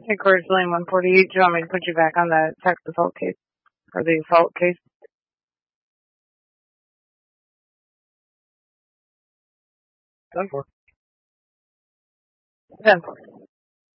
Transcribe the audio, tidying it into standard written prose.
Records Lane 148. Do you want me to put you back on the sex assault case? Or the assault case? 10-4. 10-4.